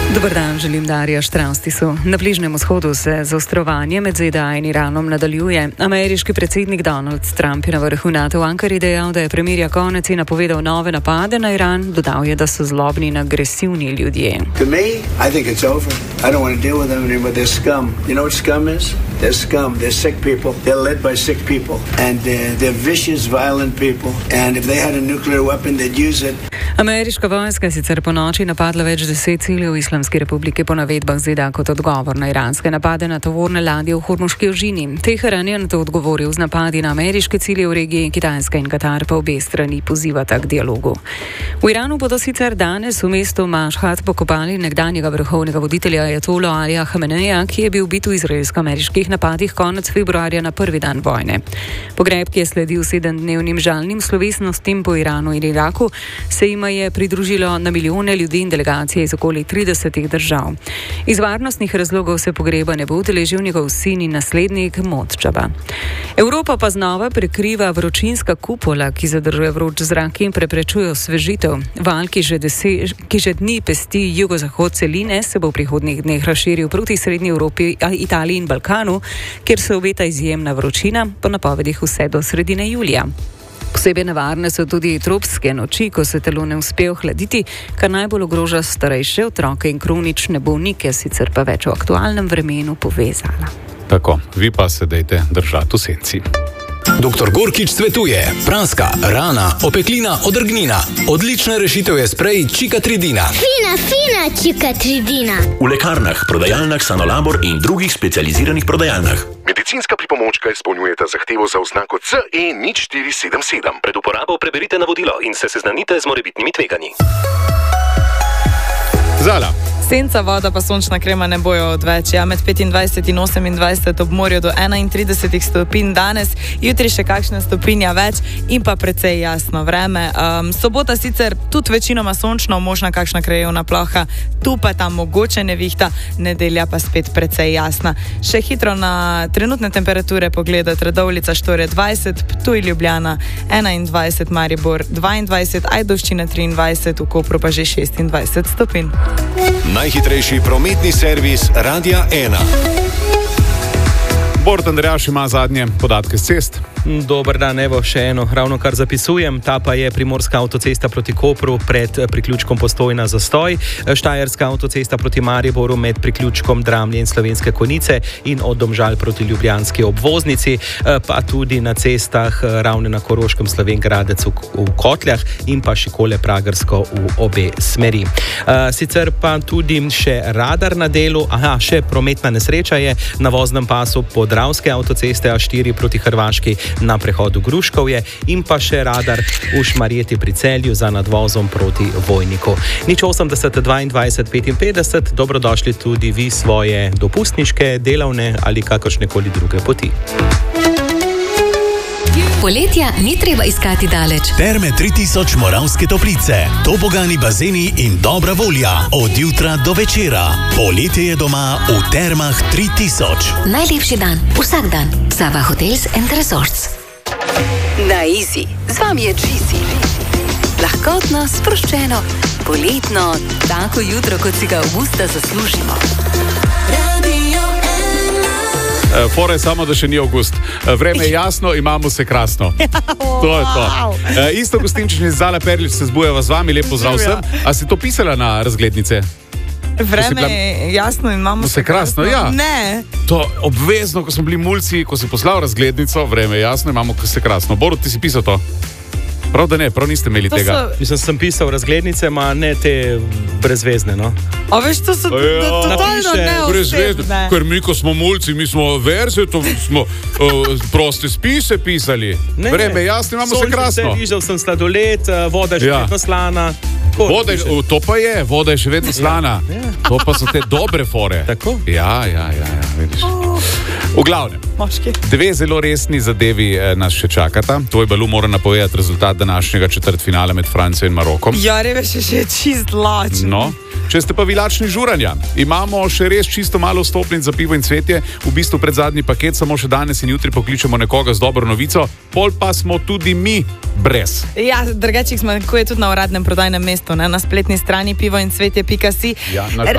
Dobar dan, želim Darja Štraustisu. Na Bližnjem vzhodu se zaostrovanje med ZDA in Iranom nadaljuje. Ameriški predsednik Donald Trump je na vrhu NATO v Ankari dejal, da je premirja konec in napovedal nove napade na Iran. Dodal je, da so zlobni in agresivni ljudje. To me, I think it's over. I don't want to deal with them anymore. They're scum. You know what scum is? They're scum. They're sick people. They're led by sick people. And they're vicious, violent people. And if they had a nuclear weapon, they'd use it. Ameriška vojska je sicer po noči napadla več 10 ciljev Islamske republike po navedbah ZDA kot odgovor na iranske napade na tovorne ladje v Hormuški ožini. Teheran je na to odgovoril z napadi na ameriške cilje v regiji, Kitajska in Katar pa obe strani pozivata k dialogu. V Iranu bodo sicer danes v mestu Mašhad pokopali nekdanjega vrhovnega voditelja ajatolo Alija Hameneja, ki je bil ubit v izraelsko-ameriških napadih konec februarja na prvi dan vojne. Pogreb, ki je sledil 7-dnevnim žalnim slovesnostim po Iranu in Iraku, se jima je pridružilo na milijone ljudi in delegacije iz okoli 30 držav. Iz varnostnih razlogov se pogreba ne bo udeležil njegov sin in naslednik Modžaba. Evropa pa znova prekriva vročinska kupola, ki zadržuje vroč zrak in preprečuje osvežitev. Val, ki že dni pesti jugozahod celine, se bo v prihodnjih dneh razširil proti srednji Evropi, Italiji in Balkanu, kjer se obeta izjemna vročina, po napovedih vse do sredine julija. Posebej nevarne so tudi tropske noči, ko se telo ne uspe ohladiti, kar najbolj ogroža starejše otroke in kronične bolnike, sicer pa več o aktualnem vremenu povezala. Tako, vi pa se dejte držati v senci. Dr. Gorkič svetuje: praska, rana, opeklina, odrgnina. Odlična rešitev je sprej Čikatridina. Fina Čikatridina. V lekarnah, prodajalnah Sanolabor in drugih specializiranih prodajalnah. Medicinska pripomočka izpolnjujeta zahtevo za oznako CE 0477. Pred uporabo preberite navodilo in se seznanite z morebitnimi tveganji. Zala. Senca, voda pa sončna krema ne bojo odveč. Med 25 in 28 ob morju do 31 stopinj danes, jutri še kakšna stopinja več in pa precej jasno vreme. Sobota sicer tudi večinoma sončno, možna kakšna krajevna ploha, tu pa tam mogoče nevihta, nedelja pa spet precej jasna. Še hitro na trenutne temperature pogledati: Radovljica Štore 20, Ptuj, Ljubljana 21, Maribor 22, Ajdovščina 23, v Kopru pa že 26 stopinj. Najhitrejši prometni servis Radia 1. Borut Andrejaš ima zadnje podatke z cest. Dober dan, evo še eno, ravno kar zapisujem, ta pa je Primorska avtocesta proti Kopru pred priključkom Postojna zastoj, Štajerska avtocesta proti Mariboru med priključkom Dramlje in Slovenske Konjice in od Domžal proti ljubljanski obvoznici, pa tudi na cestah Ravne na Koroškem, Slovenj Gradec v Kotljah in pa Šikole Pragersko v obe smeri. Sicer pa tudi še radar na delu, še prometna nesreča je na voznem pasu Podravske avtoceste A4 proti Hrvaški na prehodu Gruškovje in pa še radar v Šmarjeti pri Celju za nadvozom proti Vojniku. 080 22 55, dobrodošli tudi vi svoje dopustniške, delavne ali kakršnekoli druge poti. Poletja ni treba iskati daleč. Terme 3000 Moravske Toplice, tobogani bazeni in dobra volja od jutra do večera. Poletje je doma v Termah 3000. Najlepši dan, vsak dan. Sava Hotels and Resorts. Na Easy. Z vami je Gigi. Lahkotno, sproščeno, poletno, tako jutro, kot si ga avgusta zaslužimo. Fora je samo, da še ni avgust. Vreme je jasno, imamo se krasno. To je to. Isto gostinčni Zala Perlič se zbujava z vami, lep pozdrav vsem. A si to pisala na razglednice? Vreme je jasno, imamo se krasno. Ja. Ne. To obvezno, ko smo bili mulci, ko si poslal razglednico, vreme je jasno, imamo se krasno. Borut, ti si pisal to? Prav da ne, prav niste imeli tega. Mislim, sem pisal razglednice, ma ne te brezvezne, no. A veš, to so totalno neosebne. Ker mi, ko smo mulci, mi smo verze, to smo proste spise pisali. Vreme je jasno, imamo se krasno. Vižal sem sladoled, voda je še vedno slana. To pa je, voda je še vedno slana. To pa so te dobre fore. Tako? Ja, vidiš. V glavnem, dve zelo resni zadevi nas še čakata. Tvoj Balu mora napovedati rezultat današnjega četrtfinala med Francijo in Marokom. Ja, reveč je še čist lačen. No, če ste pa vilačni žuranja, imamo še res čisto malo vstopnic za pivo in cvetje, v bistvu predzadnji paket, samo še danes in jutri pokličemo nekoga z dobro novico, pol pa smo tudi mi brez. Ja, drugače jih zmanjkuje tudi na uradnem prodajnem mestu, ne? Na spletni strani pivoincvetje.si. Ja,